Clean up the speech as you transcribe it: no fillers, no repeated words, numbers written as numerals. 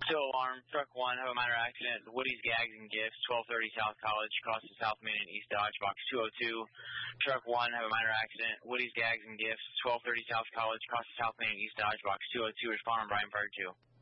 So alarm, truck 1, have a minor accident. Woody's Gags and Gifts, 1230 South College, cross to South Main and East Dodge, box 202. Truck 1, have a minor accident. Woody's Gags and Gifts, 1230 South College, cross to South Main and East Dodge, box 202. Respond on Brian Fire 2.